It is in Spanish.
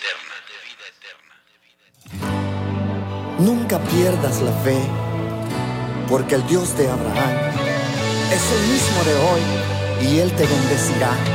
Nunca pierdas la fe, porque el Dios de Abraham es el mismo de hoy y Él te bendecirá.